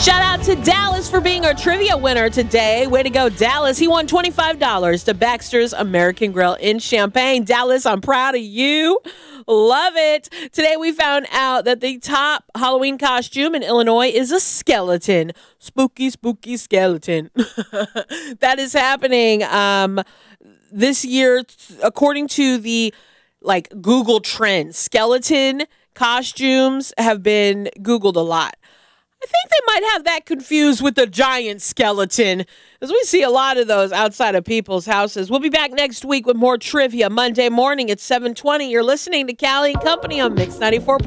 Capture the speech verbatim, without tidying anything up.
Shout out to Dallas for being our trivia winner today. Way to go, Dallas. He won twenty-five dollars to Baxter's American Grill in Champaign. Dallas, I'm proud of you. Love it. Today we found out that the top Halloween costume in Illinois is a skeleton. Spooky, spooky skeleton. That is happening um, this year, according to the like Google Trends. Skeleton costumes have been Googled a lot. I think they might have that confused with the giant skeleton, as we see a lot of those outside of people's houses. We'll be back next week with more trivia Monday morning at seven twenty. You're listening to Callie and Company on Mix ninety-four.